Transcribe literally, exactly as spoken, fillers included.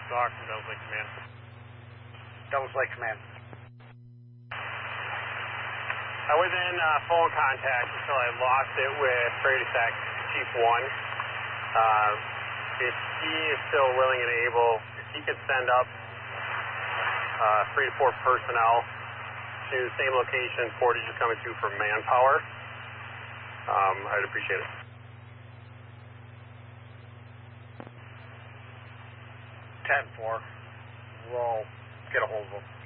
Doc from Devils Lake Command. Devils Lake Command. I was in uh, phone contact until I lost it with Brady Sack Chief one. Uh, if he is still willing and able, if he could send up uh, three to four personnel to the same location Portage is coming to for manpower, um, I'd appreciate it. ten four. We'll get a hold of them.